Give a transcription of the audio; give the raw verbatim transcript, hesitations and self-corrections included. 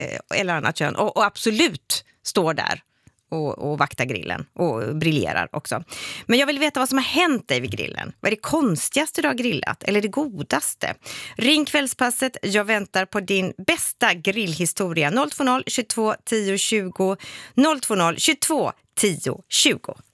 eh, eller annat kön och, och absolut står där och, och vaktar grillen och briljerar också. Men jag vill veta vad som har hänt dig vid grillen. Vad är det konstigaste du har grillat eller det godaste? Ring Kvällspasset, jag väntar på din bästa grillhistoria. noll två noll, tjugotvå, tio, tjugo noll två noll, tjugotvå, tio, tjugo.